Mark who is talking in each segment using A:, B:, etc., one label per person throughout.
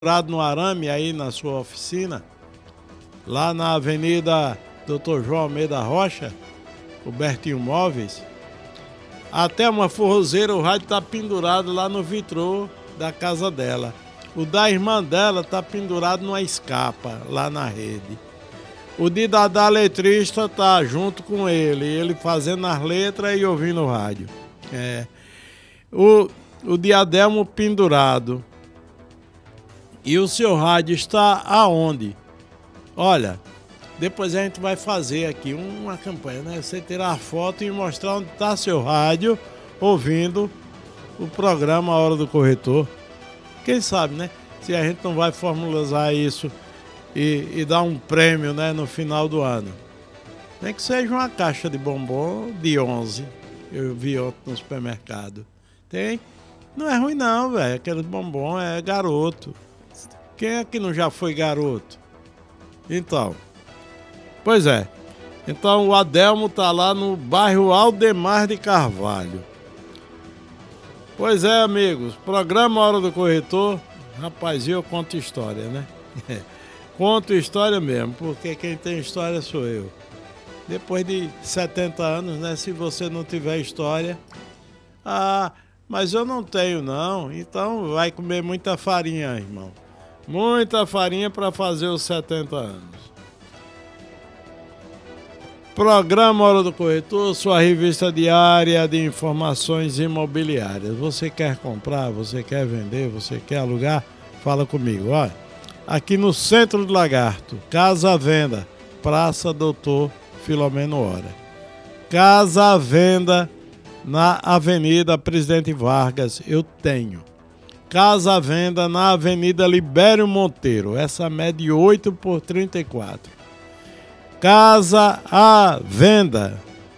A: no arame aí na sua oficina, lá na Avenida Dr. João Almeida Rocha, o Bertinho Móveis, até uma forrozeira, o rádio tá pendurado lá no vitrô da casa dela. O da irmã dela tá pendurado numa escapa lá na rede. O de Dadá letrista tá junto com ele fazendo as letras e ouvindo o rádio. O de Adelmo pendurado. E o seu rádio está aonde? Olha, depois a gente vai fazer aqui uma campanha, né? Você tirar a foto e mostrar onde está seu rádio ouvindo o programa A Hora do Corretor. Quem sabe, né? Se a gente não vai formalizar isso e dar um prêmio, né, no final do ano. Nem que seja uma caixa de bombom de 11. Eu vi ontem no supermercado. Tem? Não é ruim não, velho. Aquele bombom é garoto. Quem é que não já foi garoto? Então, pois é. Então o Adelmo tá lá no bairro Aldemar de Carvalho. Pois é, amigos. Programa Hora do Corretor. Rapaz, eu conto história, né? Conto história mesmo, porque quem tem história sou eu. Depois de 70 anos, né? Se você não tiver história... mas eu não tenho não. Então vai comer muita farinha, irmão. Muita farinha para fazer os 70 anos. Programa Hora do Corretor, sua revista diária de informações imobiliárias. Você quer comprar, você quer vender, você quer alugar? Fala comigo, olha. Aqui no centro do Lagarto, casa à venda, Praça Doutor Filomeno Hora. Casa à venda na Avenida Presidente Vargas, eu tenho. Casa à venda na Avenida Libério Monteiro, essa mede 8 por 34. Casa à venda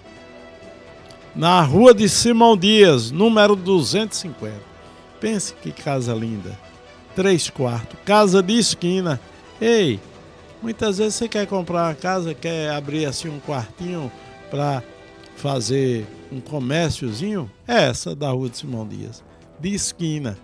A: na Rua de Simão Dias, número 250. Pense que casa linda. 3 quartos, casa de esquina. Ei, muitas vezes você quer comprar uma casa, quer abrir assim um quartinho para fazer um comérciozinho. É essa da Rua de Simão Dias, de esquina.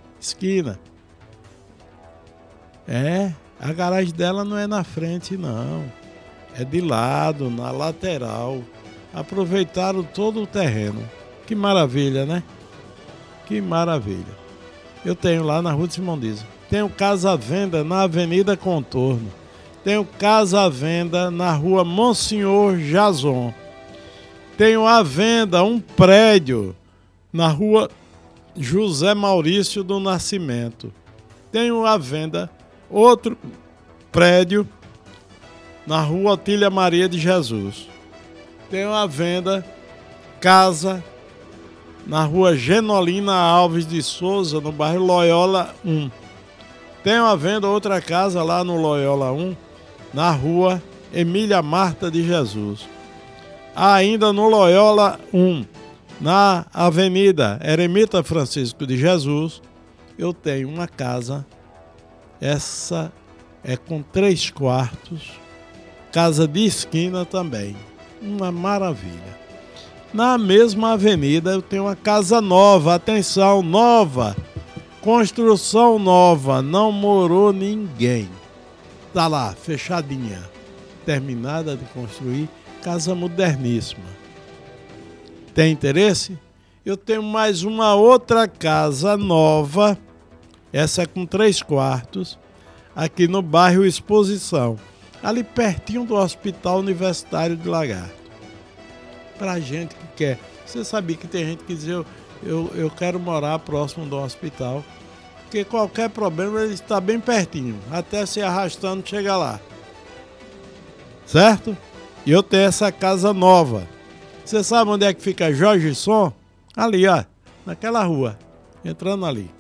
A: A garagem dela não é na frente não, é de lado, na lateral. Aproveitaram todo o terreno. Que maravilha, né? Que maravilha. Eu tenho lá na Rua de Simão Dias. Tenho casa à venda na Avenida Contorno. Tenho casa à venda na Rua Monsenhor Jason. Tenho à venda um prédio na Rua José Maurício do Nascimento. Tenho à venda outro prédio na Rua Otília Maria de Jesus. Tenho à venda casa na Rua Genolina Alves de Souza, no bairro Loyola 1. Tenho à venda outra casa lá no Loyola 1, na Rua Emília Marta de Jesus. Ainda no Loyola 1, na Avenida Eremita Francisco de Jesus, eu tenho uma casa, essa é com 3 quartos, casa de esquina também, uma maravilha. Na mesma avenida eu tenho uma casa nova, atenção, nova, construção nova, não morou ninguém. Tá lá, fechadinha, terminada de construir, casa moderníssima. Tem interesse? Eu tenho mais uma outra casa nova, essa é com 3 quartos, aqui no bairro Exposição, ali pertinho do Hospital Universitário de Lagarto. Pra gente que quer. Você sabia que tem gente que diz, eu quero morar próximo do hospital, porque qualquer problema ele está bem pertinho, até se arrastando chega lá. Certo? E eu tenho essa casa nova. Você sabe onde é que fica Jorge Som? Ali, ó, naquela rua, entrando ali.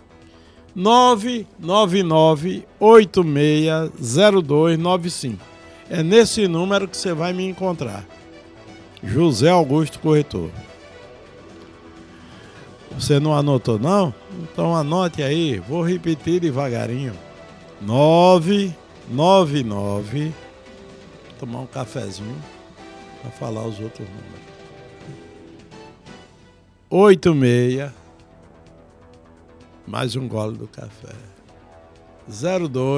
A: 999-860295. É nesse número que você vai me encontrar. José Augusto Corretor. Você não anotou não? Então anote aí, vou repetir devagarinho. 999, tomar um cafezinho para falar os outros números. 86, mais um gole do café. 02